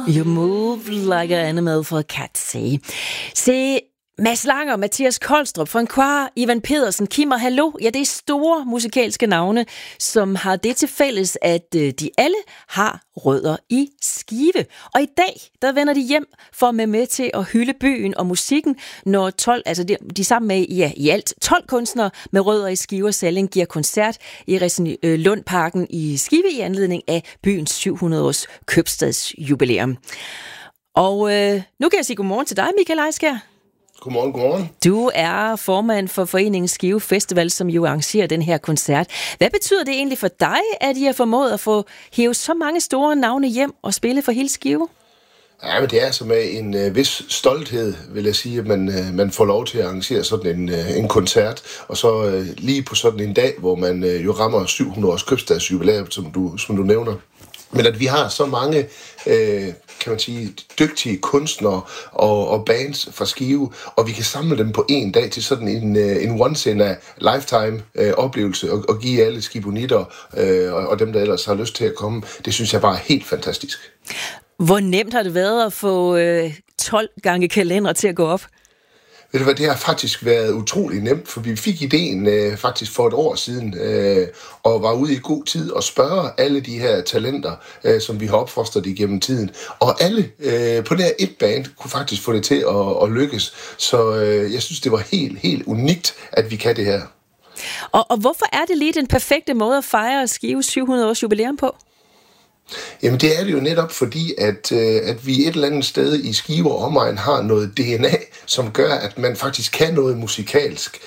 You move like an animal for a cat, say. Se, Mads Langer, Mathias Kolstrup, Francois, Ivan Pedersen, Kim og Hallo, ja, det er store musikalske navne, som har det til fælles, at de alle har rødder i Skive. Og i dag, der vender de hjem for at med til at hylde byen og musikken, når 12, altså de sammen med i alt 12 kunstnere med rødder i Skive og Salling giver koncert i Lundparken i Skive i anledning af byens 700-års købstadsjubilæum. Og nu kan jeg sige godmorgen til dig, Michael Ejskjær. Godmorgen. Du er formand for foreningen Skive Festival, som jo arrangerer den her koncert. Hvad betyder det egentlig for dig, at I har formået at få hævet så mange store navne hjem og spille for hele Skive? Ja, men det er altså med en vis stolthed, vil jeg sige, at man får lov til at arrangere sådan en koncert. Og så lige på sådan en dag, hvor man jo rammer 700 års købstadsjubilæum, som du nævner. Men at vi har så mange, kan man sige, dygtige kunstnere og bands fra Skive, og vi kan samle dem på en dag til sådan en once-in-a-lifetime oplevelse, og give alle skibonitter og dem, der ellers har lyst til at komme. Det synes jeg bare er helt fantastisk. Hvor nemt har det været at få 12 gange kalender til at gå op? Ved du hvad, det har faktisk været utrolig nemt, for vi fik ideen faktisk for et år siden, og var ude i god tid og spørge alle de her talenter, som vi har opfostret igennem tiden. Og alle på det her et band kunne faktisk få det til at lykkes. Så jeg synes, det var helt unikt, at vi kan det her. Og hvorfor er det lige den perfekte måde at fejre Skives 700 års jubilæum på? Jamen det er det jo netop fordi, at vi et eller andet sted i Skive og omegn har noget DNA, som gør, at man faktisk kan noget musikalsk.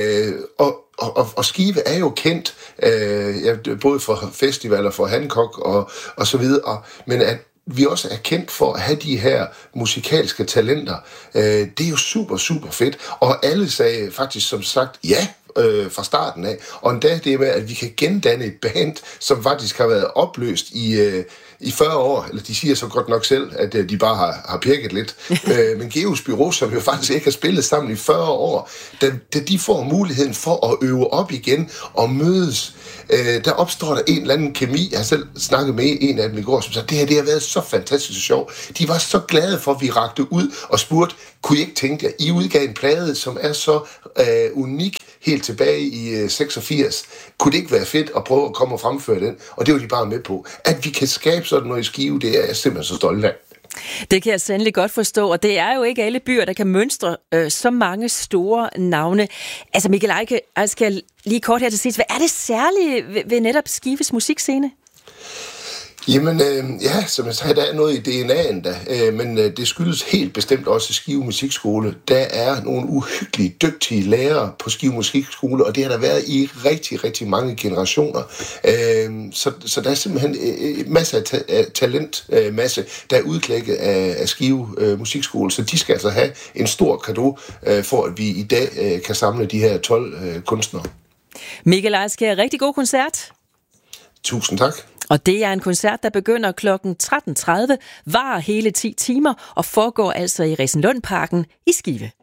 Og Skive er jo kendt, både for festivaler, for Hancock og så videre, men at vi også er kendt for at have de her musikalske talenter. Det er jo super fedt, og alle sagde faktisk som sagt ja, fra starten af. Og endda det med, at vi kan gendanne et band, som faktisk har været opløst i 40 år, eller de siger så godt nok selv, at de bare har pirket lidt. Men Geos Bureau, som jo faktisk ikke har spillet sammen i 40 år, da de får muligheden for at øve op igen og mødes, der opstår der en eller anden kemi. Jeg har selv snakket med en af dem i går, som sagde, det har været så fantastisk sjovt. De var så glade for, at vi rakte ud og spurgte, kunne I ikke tænke jer, I udgav en plade, som er så unik, helt tilbage i 86. Kunne det ikke være fedt at prøve at komme og fremføre den? Og det var de bare med på. At vi kan skabe sådan noget i Skive, det er jeg simpelthen så stolt af. Det kan jeg sandelig godt forstå, og det er jo ikke alle byer, der kan mønstre så mange store navne. Altså Michael Ejskjær, lige kort her til sidst. Hvad er det særlige ved netop Skives musikscene? Jamen, ja, som jeg sagde, der er noget i DNA'en der, men det skyldes helt bestemt også Skive Musikskole. Der er nogle uhyggeligt dygtige lærere på Skive Musikskole, og det har der været i rigtig mange generationer. Så der er simpelthen masser af talentmasse, der er udklækket af Skive Musikskole, så de skal altså have en stor cadeau for, at vi i dag kan samle de her 12 kunstnere. Michael Ejskjær, rigtig god koncert. Tusind tak. Og det er en koncert, der begynder kl. 13.30, varer hele 10 timer og foregår altså i Lundparken i Skive.